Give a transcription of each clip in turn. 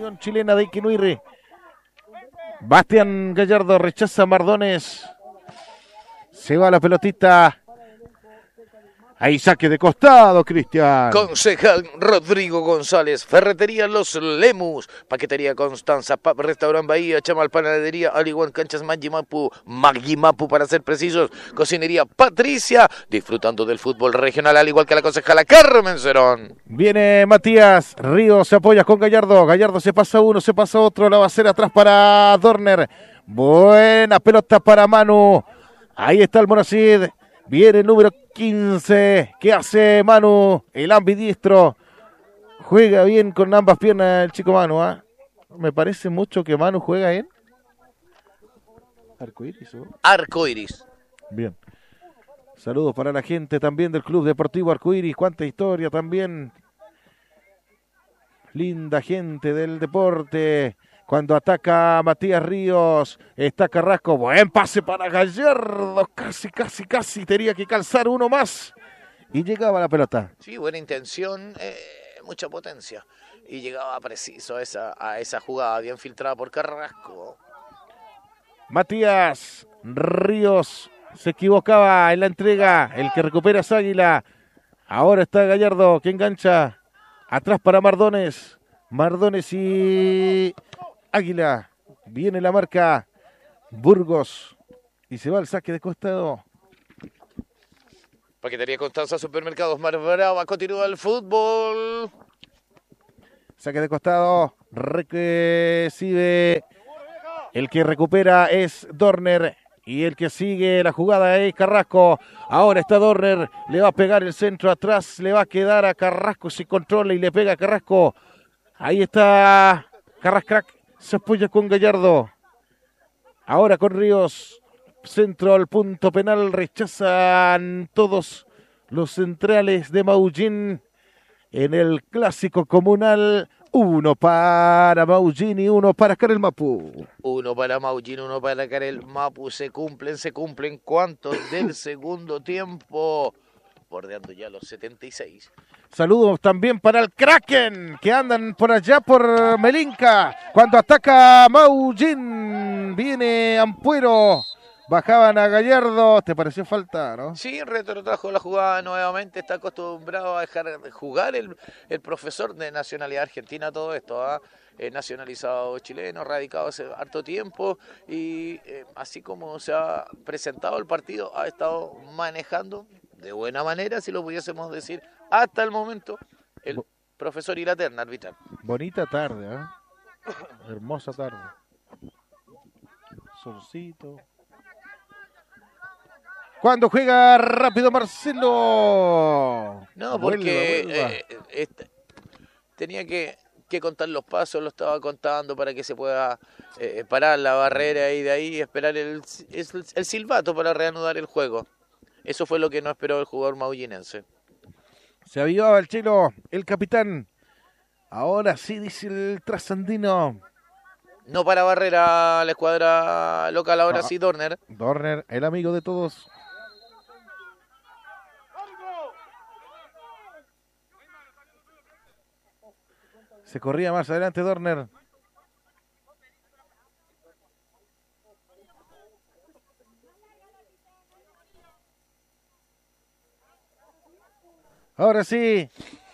Unión Chilena de Iquinuire. Bastián Gallardo rechaza a Mardones. Se va la pelotita. Ahí saque de costado, Cristian. Concejal Rodrigo González, Ferretería Los Lemus, Paquetería Constanza, Restaurant Bahía, Chamal Panadería, Aliguan Canchas Magimapu para ser precisos, Cocinería Patricia, disfrutando del fútbol regional al igual que la concejala Carmen Cerón. Viene Matías Ríos, se apoya con Gallardo, Gallardo se pasa uno, se pasa otro, la va a hacer atrás para Dorner. Buena pelota para Manu, ahí está el Monacid. Viene el número 15. ¿Qué hace Manu? El ambidiestro. Juega bien con ambas piernas el chico Manu. Me parece mucho que Manu juega en Arcoiris. Arcoiris. Bien. Saludos para la gente también del Club Deportivo Arcoiris. Cuánta historia también. Linda gente del deporte. Cuando ataca Matías Ríos, está Carrasco, buen pase para Gallardo, casi, tenía que calzar uno más y llegaba la pelota. Sí, buena intención, mucha potencia y llegaba preciso a esa jugada, bien filtrada por Carrasco. Matías Ríos se equivocaba en la entrega, el que recupera es Águila, ahora está Gallardo que engancha, atrás para Mardones y... Águila, viene la marca Burgos y se va al saque de costado. Paquetería Constanza, Supermercados Mar Brava, continúa el fútbol. Saque de costado, recibe, el que recupera es Dorner y el que sigue la jugada es Carrasco. Ahora está Dorner, le va a pegar el centro atrás, le va a quedar a Carrasco, se controla y le pega a Carrasco. Ahí está Carrascac. Se apoya con Gallardo. Ahora con Ríos. Centro al punto penal. Rechazan todos los centrales de Maullín. En el clásico comunal. Uno para Maullín y uno para Karel Mapu. Uno para Maullín, uno para Karel Mapu. Se cumplen. ¿Cuántos del segundo tiempo? Bordeando ya los 76. Saludos también para el Kraken, que andan por allá por Melinca. Cuando ataca Maullín, viene Ampuero. Bajaban a Gallardo. ¿Te pareció falta, no? Sí, retrotrajo la jugada nuevamente. Está acostumbrado a dejar de jugar el profesor de nacionalidad argentina, todo esto. Nacionalizado chileno, radicado hace harto tiempo. Y así como se ha presentado el partido, ha estado manejando de buena manera, si lo pudiésemos decir, hasta el momento, el profesor y la terna arbitral. Bonita tarde, hermosa tarde. Solcito. Cuando juega rápido Marcelo. No, porque tenía que contar los pasos, lo estaba contando para que se pueda parar la barrera y de ahí esperar el silbato para reanudar el juego. Eso fue lo que no esperó el jugador maullinense. Se avivaba el chelo, el capitán. Ahora sí, dice el trasandino. No para barrera la escuadra local, ahora sí Dorner. Dorner, el amigo de todos. Se corría más adelante Dorner. Ahora sí.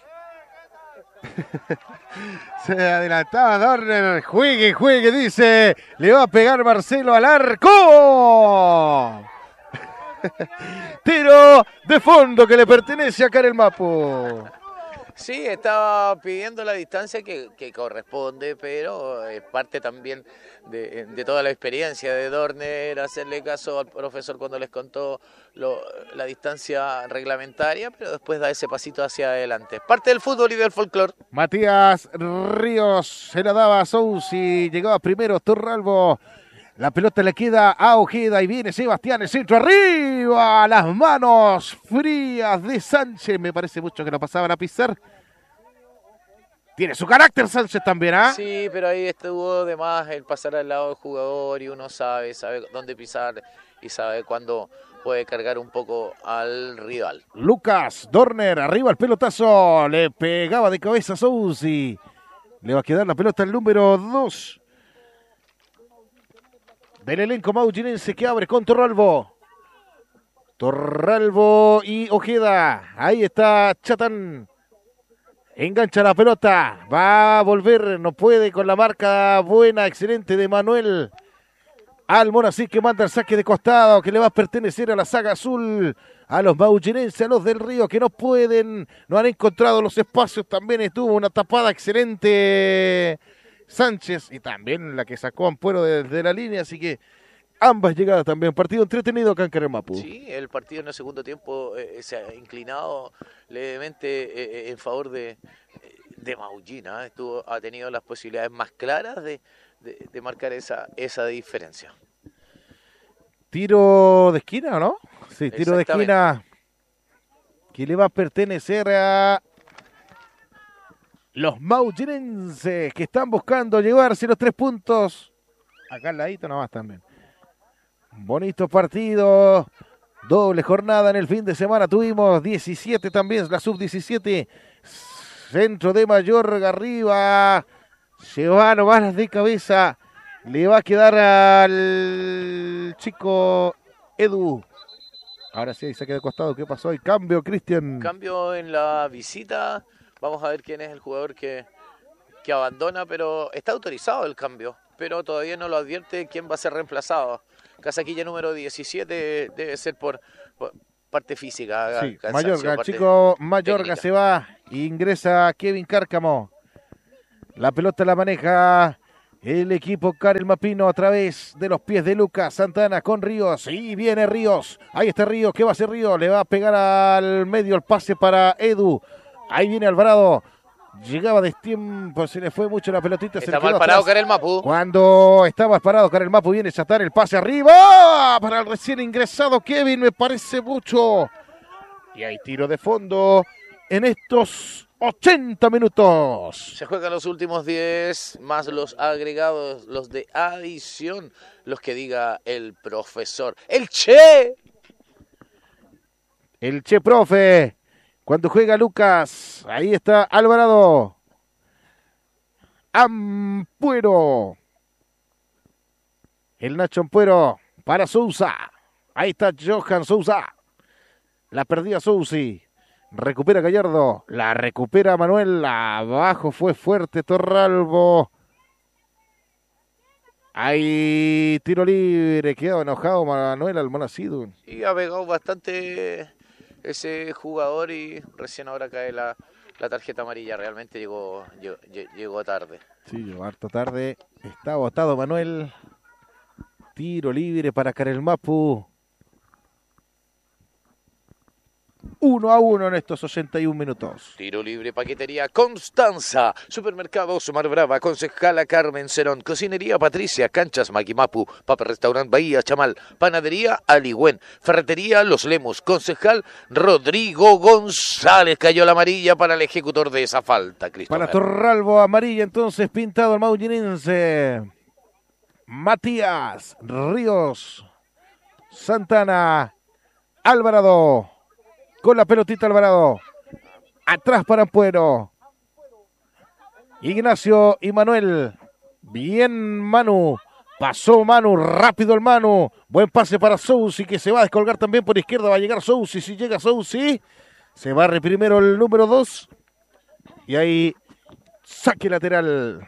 Se adelantaba Dorner. Juegue, dice. Le va a pegar Marcelo al arco. Tiro de fondo que le pertenece a Karel Mapu. Sí, estaba pidiendo la distancia que corresponde, pero es parte también de toda la experiencia de Dorner, hacerle caso al profesor cuando les contó la distancia reglamentaria, pero después da ese pasito hacia adelante. Parte del fútbol y del folclore. Matías Ríos se la daba a Sousi, llegaba primero Torralbo. La pelota le queda a Ojeda y viene Sebastián, el centro arriba, las manos frías de Sánchez. Me parece mucho que lo pasaban a pisar. Tiene su carácter Sánchez también, ¿ah? Sí, pero ahí estuvo de más el pasar al lado del jugador y uno sabe dónde pisar y sabe cuándo puede cargar un poco al rival. Lucas Dorner, arriba el pelotazo, le pegaba de cabeza a Sousi. Le va a quedar la pelota al número 2 del elenco mauchinense que abre con Torralbo. Torralbo y Ojeda. Ahí está Chatán. Engancha la pelota. Va a volver. No puede con la marca buena, excelente de Manuel Almonacid, que manda el saque de costado, que le va a pertenecer a la saga azul, a los mauchinenses, a los del Río, que no pueden, no han encontrado los espacios. También estuvo una tapada excelente Sánchez, y también la que sacó Ampuero desde la línea, así que ambas llegadas también. Partido entretenido acá en Caremapu. Sí, el partido en el segundo tiempo se ha inclinado levemente en favor de Maullín. Ha tenido las posibilidades más claras de marcar esa diferencia. Tiro de esquina, ¿o no? Sí, tiro de esquina que le va a pertenecer a los mauchinenses, que están buscando llevarse los 3 puntos. Acá al ladito nomás también. Bonito partido, doble jornada en el fin de semana. Tuvimos 17 también, la sub-17. Centro de Mayorga arriba. Se va nomás de cabeza. Le va a quedar al chico Edu. Ahora sí, se queda de costado. ¿Qué pasó? Hay cambio, Cristian. Cambio en la visita. Vamos a ver quién es el jugador que abandona, pero está autorizado el cambio. Pero todavía no lo advierte quién va a ser reemplazado. Casaquilla número 17 debe ser por parte física. Sí, Mayorga, el chico Mayorga técnica. Se va. Ingresa Kevin Cárcamo. La pelota la maneja el equipo Karel Mapino a través de los pies de Lucas Santana con Ríos. Y viene Ríos. Ahí está Ríos. ¿Qué va a hacer Ríos? Le va a pegar al medio el pase para Edu. Ahí viene Alvarado. Llegaba de tiempo, se le fue mucho la pelotita. Está mal parado Karel Mapu. Cuando estaba parado Karel Mapu, viene a chatar el pase arriba para el recién ingresado Kevin, me parece mucho. Y hay tiro de fondo en estos 80 minutos. Se juegan los últimos 10, más los agregados, los de adición, los que diga el profesor. ¡El Che! El Che profe. Cuando juega Lucas, ahí está Alvarado. Ampuero. El Nacho Ampuero para Sousa. Ahí está Johan Sousa. La perdía Sousi. Recupera Gallardo. La recupera Manuel. Abajo fue fuerte Torralbo. Hay tiro libre. Quedó enojado Manuel Almonacid. Y ha pegado bastante ese jugador y recién ahora cae la tarjeta amarilla. Realmente llegó tarde. Sí, llegó harto tarde. Está botado Manuel. Tiro libre para Karel Mapu. 1-1 en estos 81 minutos. Tiro libre, paquetería Constanza, Supermercados Mar Brava, Concejala Carmen Cerón, Cocinería Patricia, Canchas Maquimapu, Papa Restaurant Bahía Chamal, Panadería Aligüen, Ferretería Los Lemos, Concejal Rodrigo González. Cayó la amarilla para el ejecutor de esa falta, Cristóbal. Para Torralbo, amarilla entonces pintado el mauchinense. Matías Ríos, Santana, Alvarado. Con la pelotita Alvarado. Atrás para Ampuero. Ignacio y Manuel. Bien Manu. Pasó Manu. Rápido el Manu. Buen pase para Sousi, que se va a descolgar también por izquierda. Va a llegar Sousi. Si llega Sousi, se barre primero el número 2. Y ahí saque lateral.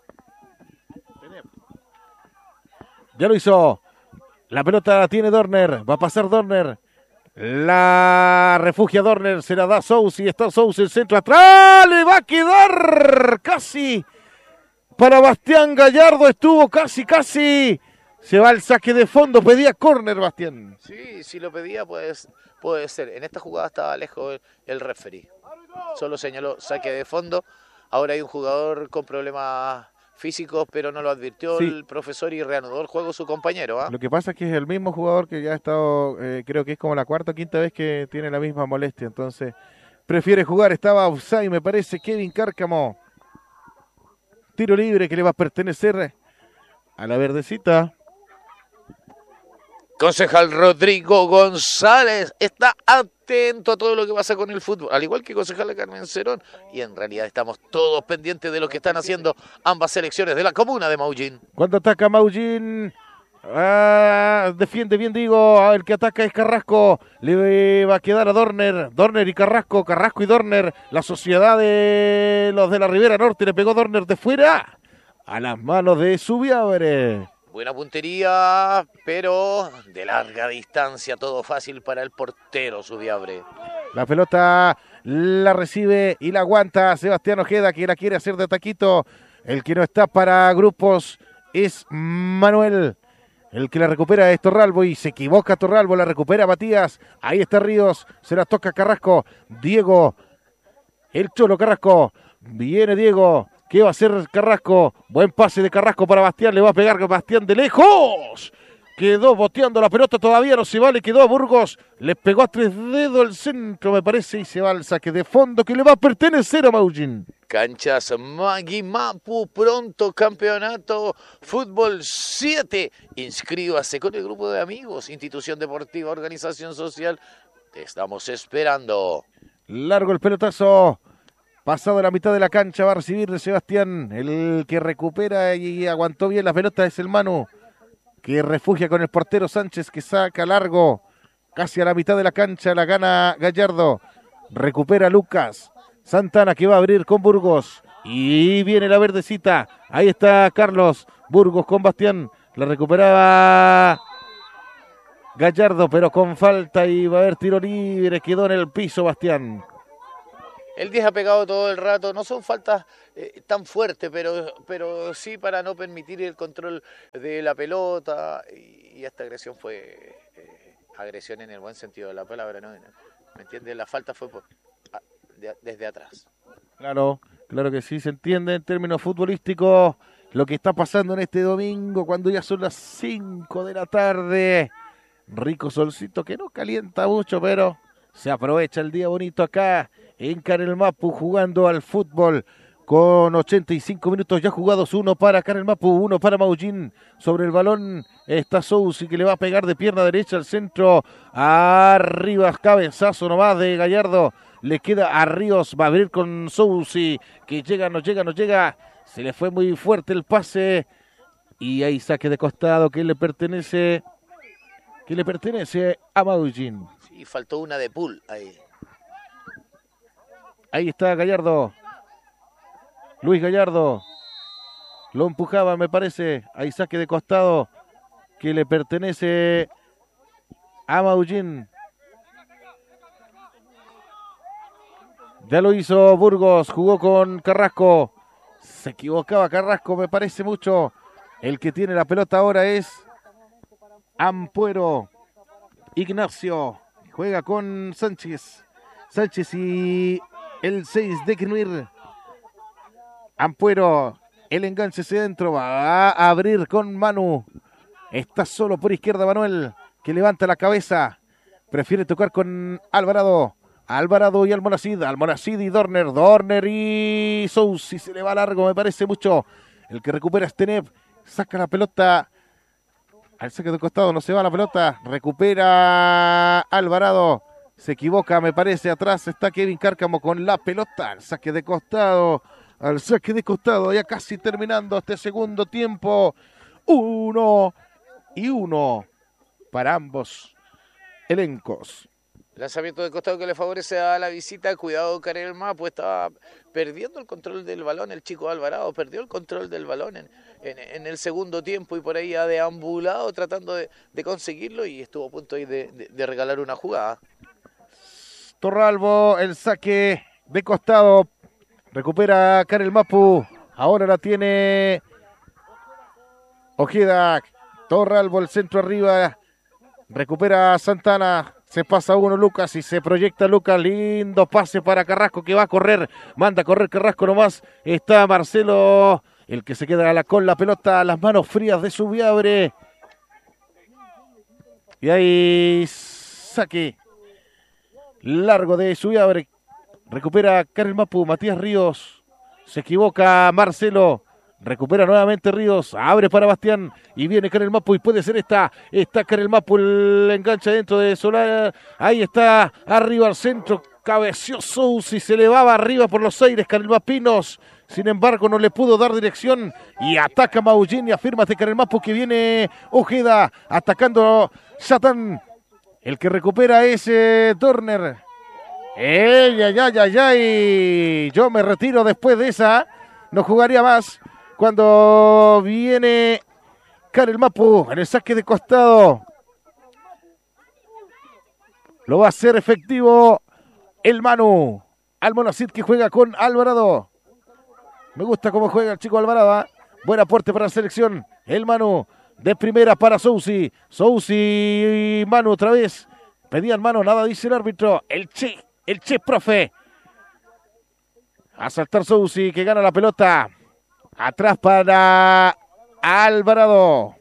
Ya lo hizo. La pelota la tiene Dorner. Va a pasar Dorner. La refugia Dorner, se la da Sousi, está Sousi, el centro atrás, le va a quedar casi para Bastián Gallardo, estuvo casi, se va el saque de fondo, pedía córner Bastián. Sí, si lo pedía puede ser, en esta jugada estaba lejos el referee, solo señaló saque de fondo. Ahora hay un jugador con problemas físicos, pero no lo advirtió el profesor y reanudó el juego su compañero. Lo que pasa es que es el mismo jugador que ya ha estado, creo que es como la cuarta o quinta vez que tiene la misma molestia, entonces prefiere jugar. Estaba offside, me parece, Kevin Cárcamo. Tiro libre que le va a pertenecer a la verdecita. Concejal Rodrigo González está a atento a todo lo que pasa con el fútbol, al igual que concejala Carmen Cerón, y en realidad estamos todos pendientes de lo que están haciendo ambas selecciones de la comuna de Maullín. Cuando ataca Maullín, defiende bien, digo, el que ataca es Carrasco, le va a quedar a Dorner y Carrasco y Dorner, la sociedad de los de la Ribera Norte, le pegó Dorner de fuera, a las manos de Subiabre. Buena puntería, pero de larga distancia, todo fácil para el portero Subiabre. La pelota la recibe y la aguanta Sebastián Ojeda, que la quiere hacer de taquito. El que no está para grupos es Manuel. El que la recupera es Torralbo y se equivoca Torralbo, la recupera Matías. Ahí está Ríos, se la toca Carrasco. Diego, el Cholo Carrasco. Viene Diego. ¿Qué va a hacer Carrasco? Buen pase de Carrasco para Bastián. Le va a pegar Bastián de lejos. Quedó boteando la pelota. Todavía no se va. Le quedó a Burgos. Le pegó a 3 dedos el centro, me parece. Y se va al saque de fondo que le va a pertenecer a Maullín. Canchas Maguimapu, pronto campeonato Fútbol 7. Inscríbase con el grupo de amigos. Institución deportiva, organización social. Te estamos esperando. Largo el pelotazo. Pasado la mitad de la cancha va a recibir Sebastián. El que recupera y aguantó bien la pelota es el Manu, que refugia con el portero Sánchez, que saca largo. Casi a la mitad de la cancha la gana Gallardo. Recupera Lucas. Santana que va a abrir con Burgos. Y viene la verdecita. Ahí está Carlos. Burgos con Bastián. La recuperaba Gallardo, pero con falta y va a haber tiro libre. Quedó en el piso Bastián. El 10 ha pegado todo el rato, no son faltas tan fuertes, pero sí para no permitir el control de la pelota, y esta agresión fue agresión en el buen sentido de la palabra, ¿no? ¿Me entiendes? La falta fue desde atrás. Claro que sí, se entiende en términos futbolísticos lo que está pasando en este domingo, cuando ya son las 5 de la tarde. Rico solcito que no calienta mucho, pero se aprovecha el día bonito acá en Carel Mapu, jugando al fútbol con 85 minutos ya jugados. 1 para Carel Mapu, 1 para Maullín. Sobre el balón está Sousi, que le va a pegar de pierna derecha al centro. Arriba, cabezazo nomás de Gallardo. Le queda a Ríos, va a abrir con Sousi, que llega, no llega. Se le fue muy fuerte el pase. Y ahí saque de costado que le pertenece a Maullín. Sí, faltó una de Pool ahí. Ahí está Gallardo. Luis Gallardo. Lo empujaba, me parece. Ahí saque de costado que le pertenece a Maullín. Ya lo hizo Burgos. Jugó con Carrasco. Se equivocaba Carrasco, me parece mucho. El que tiene la pelota ahora es Ampuero. Ignacio. Juega con Sánchez. Sánchez y el 6 de Knuir. Ampuero, el enganche hacia adentro, va a abrir con Manu. Está solo por izquierda Manuel, que levanta la cabeza. Prefiere tocar con Alvarado. Alvarado y Almonacid y Dorner y Sousi. Se le va largo, me parece mucho. El que recupera Stenep, saca la pelota al saque de costado, no se va la pelota. Recupera Alvarado. Se equivoca, me parece. Atrás está Kevin Cárcamo con la pelota. Al saque de costado. Ya casi terminando este segundo tiempo. 1-1 para ambos elencos. Lanzamiento de costado que le favorece a la visita. Cuidado, Carel Mapu, estaba perdiendo el control del balón. El chico Alvarado perdió el control del balón en el segundo tiempo, y por ahí ha deambulado tratando de conseguirlo, y estuvo a punto ahí de regalar una jugada. Torralbo, el saque de costado. Recupera Carel Mapu. Ahora la tiene Ojeda. Torralbo, el centro arriba. Recupera Santana. Se pasa uno Lucas y se proyecta Lucas. Lindo pase para Carrasco, que va a correr. Manda a correr Carrasco nomás. Está Marcelo, el que se queda con la pelota. Las manos frías de Subiabre. Y ahí saque largo de Subiabre. Recupera Carel Mapu. Matías Ríos. Se equivoca Marcelo. Recupera nuevamente Ríos, abre para Bastián y viene Karel Mapu y puede ser esta Karel Mapu, el engancha dentro de Solana, ahí está, arriba al centro, cabeció Sousi, se elevaba arriba por los aires Karel Mapinos, sin embargo no le pudo dar dirección y ataca Maullín y afirma de Karel Mapu que viene Ojeda, atacando Satán, el que recupera es Turner. Yo me retiro después de esa, no jugaría más. Cuando viene Karel Mapu en el saque de costado. Lo va a hacer efectivo el Manu. Almonacid que juega con Alvarado. Me gusta cómo juega el chico Alvarado. Buen aporte para la selección. El Manu de primera para Sousi. Sousi y Manu otra vez. Pedían mano, nada dice el árbitro. El Che, profe. A saltar Sousi que gana la pelota. Atrás para Alvarado.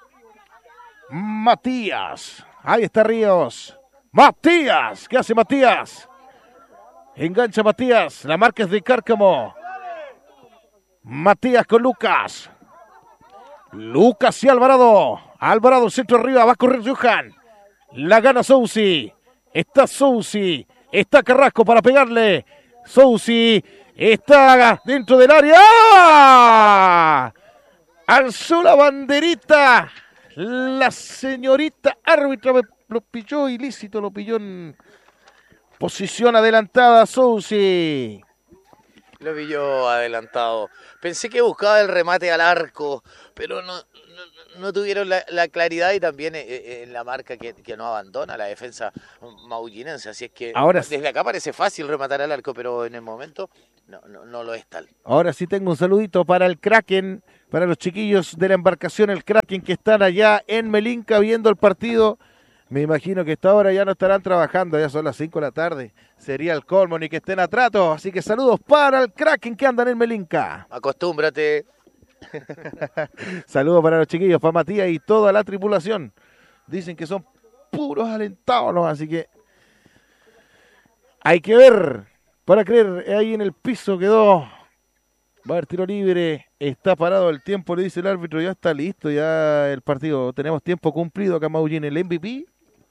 Matías. Ahí está Ríos. Matías. ¿Qué hace Matías? Engancha Matías. La marca es de Cárcamo. Matías con Lucas. Lucas y Alvarado. Alvarado centro arriba. Va a correr Johan. La gana Sousi. Está Sousi. Está Carrasco para pegarle. Sousi. Está dentro del área. Alzó la banderita. La señorita árbitra lo pilló ilícito, lo pilló en posición adelantada Sousi. Lo pilló adelantado. Pensé que buscaba el remate al arco, pero no tuvieron la claridad y también en la marca que no abandona la defensa maullinense. Así es que ahora desde acá parece fácil rematar al arco, pero en el momento no lo es tal. Ahora sí tengo un saludito para el Kraken, para los chiquillos de la embarcación, el Kraken, que están allá en Melinca viendo el partido. Me imagino que esta hora ya no estarán trabajando, ya son las 5 de la tarde. Sería el colmo ni que estén a trato. Así que saludos para el Kraken que andan en Melinca. Acostúmbrate. Saludos para los chiquillos, para Matías y toda la tripulación. Dicen que son puros alentados, ¿no? Así que hay que ver para creer. Ahí en el piso quedó. Va a haber tiro libre. Está parado el tiempo, le dice el árbitro. Ya está listo ya el partido. Tenemos tiempo cumplido acá, Maullín. ¿El MVP?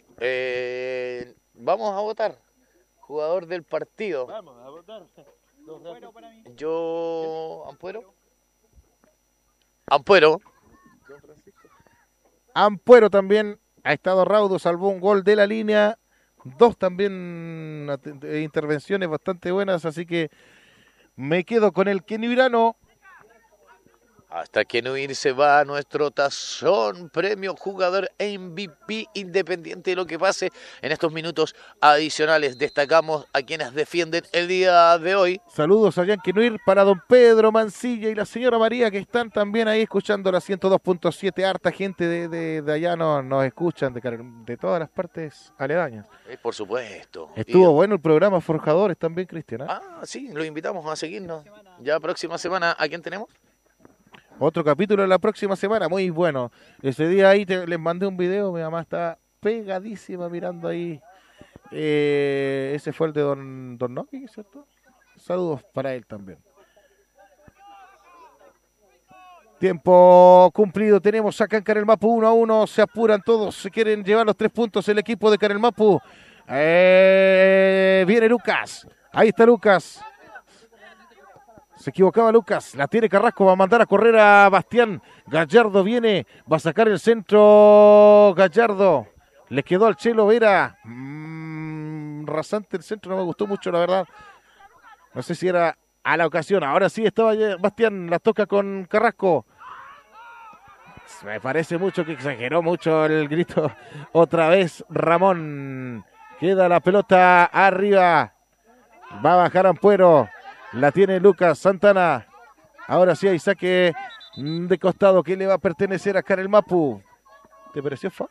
Vamos a votar. Jugador del partido. Vamos a votar. Yo... Ampuero. Ampuero también ha estado raudo, salvó un gol de la línea. 2 también intervenciones bastante buenas, así que me quedo con el Kenurano. Hasta que no irse va nuestro tazón, premio jugador MVP, independiente de lo que pase en estos minutos adicionales. Destacamos a quienes defienden el día de hoy. Saludos a Yankee Nuir para don Pedro Mancilla y la señora María, que están también ahí escuchando la 102.7. Harta gente de allá nos escuchan, de todas las partes aledañas. Por supuesto. Estuvo bueno el programa Forjadores también, Cristian. Sí, lo invitamos a seguirnos. Ya próxima semana, ¿a quién tenemos? Otro capítulo de la próxima semana, muy bueno. Ese día ahí les mandé un video, mi mamá está pegadísima mirando ahí. Ese fue el de Don Noki, ¿cierto? Saludos para él también. Tiempo cumplido, tenemos acá en Karel Mapu 1-1, se apuran todos, se quieren llevar los 3 puntos el equipo de Karel Mapu. Viene Lucas, ahí está Lucas. Se equivocaba Lucas, la tiene Carrasco, va a mandar a correr a Bastián. Gallardo viene, va a sacar el centro Gallardo. Le quedó al Chelo Vera. Rasante el centro, no me gustó mucho, la verdad. No sé si era a la ocasión. Ahora sí estaba Bastián, la toca con Carrasco. Me parece mucho que exageró mucho el grito. Otra vez Ramón. Queda la pelota arriba. Va a bajar Ampuero. La tiene Lucas Santana. Ahora sí hay saque de costado que le va a pertenecer a Karel Mapu. ¿Te pareció foul?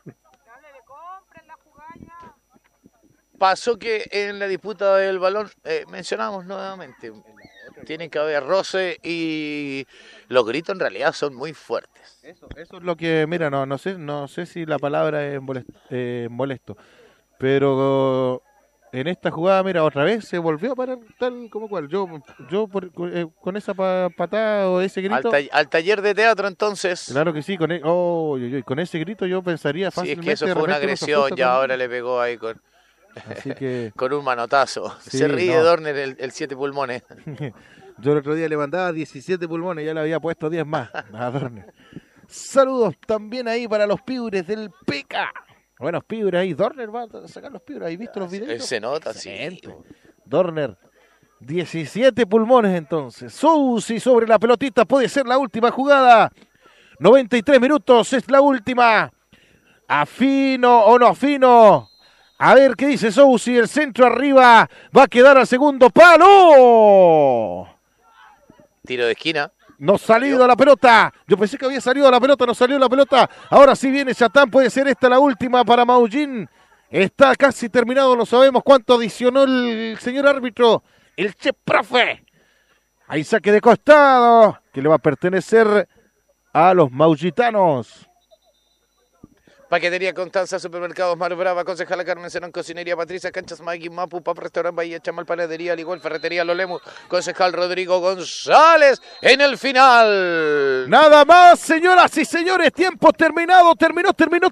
Pasó que en la disputa del balón, mencionamos nuevamente, tiene que haber roce y los gritos en realidad son muy fuertes. Eso es lo que, mira, no sé si la palabra es molesto, pero en esta jugada, mira, otra vez se volvió a parar tal como cual. Con esa patada o ese grito. Al taller de teatro, entonces. Claro que sí, con ese grito yo pensaría Sí, fácilmente. es que eso fue una agresión, ya ahora le pegó ahí con, así que, con un manotazo. sí, se ríe Dorner el 7 pulmones. Yo el otro día le mandaba 17 pulmones, ya le había puesto 10 más a Dorner. Saludos también ahí para los pibres del PECA. Buenos pibres ahí. Dorner va a sacar los pibres. ¿Has visto los videos? Se nota, excelente. Sí. Dorner, 17 pulmones entonces. Sousi sobre la pelotita. Puede ser la última jugada. 93 minutos es la última. Afino o no afino. A ver qué dice Sousi. El centro arriba. Va a quedar al segundo palo. Tiro de esquina. No salido la pelota. Yo pensé que había salido la pelota, no salió la pelota. Ahora sí viene Chatán, puede ser esta la última para Maullín. Está casi terminado, no sabemos cuánto adicionó el señor árbitro. El Che Profe. Ahí saque de costado, que le va a pertenecer a los maulitanos. Paquetería Constanza, Supermercados Mar Brava, Concejala Carmen Serón, Cocinería Patricia, Canchas Magui, Mapu, Pap, Restaurante Bahía Chamal, Panadería, al igual Ferretería Los Lemus, Concejal Rodrigo González en el final. Nada más, señoras y señores, tiempo terminado, terminó.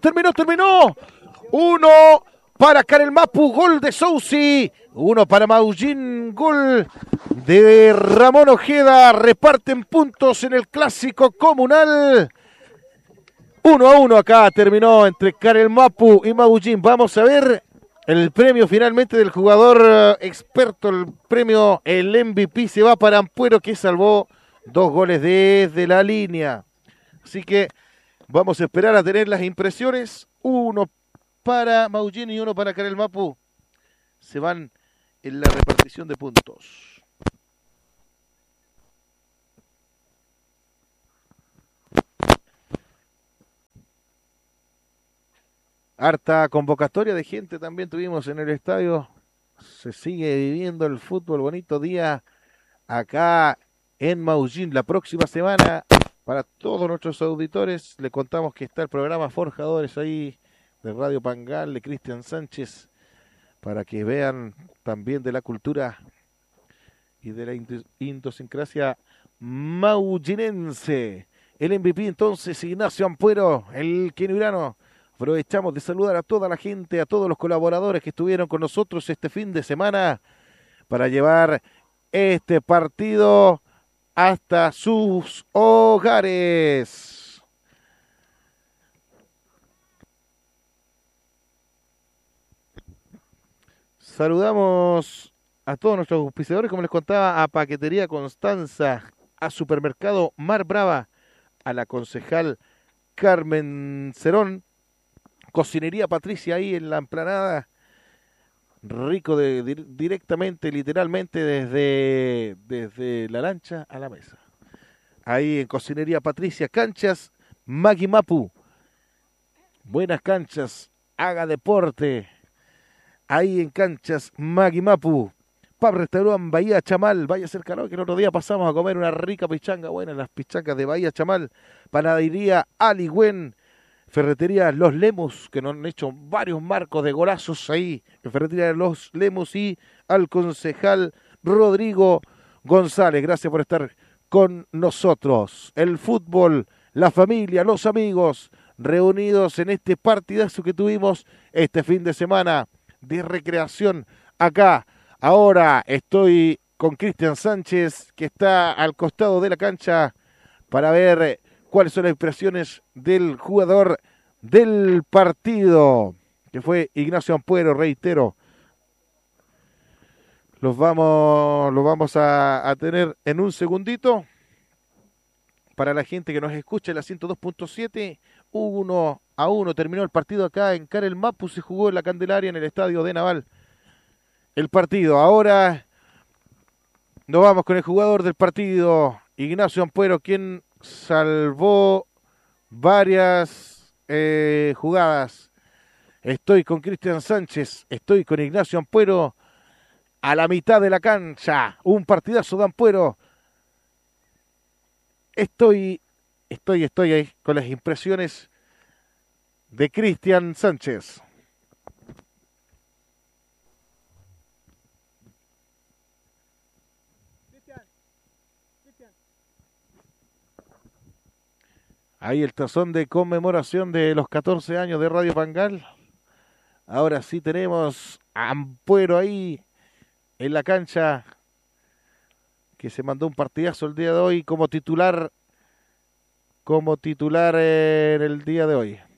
1 para Karel Mapu, gol de Sousi. 1 para Maullín, gol de Ramón Ojeda. Reparten puntos en el clásico comunal. 1-1 acá terminó entre Karel Mapu y Maullín. Vamos a ver el premio finalmente del jugador experto. El premio, el MVP, se va para Ampuero, que salvó 2 goles desde la línea. Así que vamos a esperar a tener las impresiones. 1 para Maullín y 1 para Karel Mapu. Se van en la repartición de puntos. Harta convocatoria de gente también tuvimos en el estadio. Se sigue viviendo el fútbol, bonito día acá en Maullín. La próxima semana, para todos nuestros auditores, le contamos que está el programa Forjadores ahí de Radio Pangal, de Cristian Sánchez, para que vean también de la cultura y de la idiosincrasia maullinense. El MVP entonces, Ignacio Ampuero, el queniurano. Aprovechamos de saludar a toda la gente, a todos los colaboradores que estuvieron con nosotros este fin de semana para llevar este partido hasta sus hogares. Saludamos a todos nuestros auspiciadores, como les contaba, a Paquetería Constanza, a Supermercado Mar Brava, a la concejal Carmen Cerón, Cocinería Patricia ahí en la emplanada, rico directamente, literalmente desde la lancha a la mesa. Ahí en Cocinería Patricia, canchas Magui Mapu, buenas canchas, haga deporte, ahí en canchas Magui Mapu. Pub Restaurant Bahía Chamal, vaya a ser calor, que el otro día pasamos a comer una rica pichanga, buenas las pichangas de Bahía Chamal. Panadería Aligüen, Ferretería Los Lemus, que nos han hecho varios marcos de golazos ahí, en Ferretería Los Lemus, y al concejal Rodrigo González. Gracias por estar con nosotros. El fútbol, la familia, los amigos, reunidos en este partidazo que tuvimos este fin de semana de recreación acá. Ahora estoy con Cristian Sánchez, que está al costado de la cancha, para ver cuáles son las impresiones del jugador del partido, que fue Ignacio Ampuero, reitero. Los vamos a tener en un segundito. Para la gente que nos escucha en la 102.7, 1-1 terminó el partido acá en Karel Mapu, se jugó en la Candelaria en el estadio de Naval. El partido, ahora nos vamos con el jugador del partido, Ignacio Ampuero, quien salvó varias jugadas. Estoy con Cristian Sánchez, estoy con Ignacio Ampuero a la mitad de la cancha. Un partidazo de Ampuero. Estoy ahí con las impresiones de Cristian Sánchez. Ahí el tazón de conmemoración de los 14 años de Radio Pangal. Ahora sí tenemos a Ampuero ahí en la cancha, que se mandó un partidazo el día de hoy como titular en el día de hoy.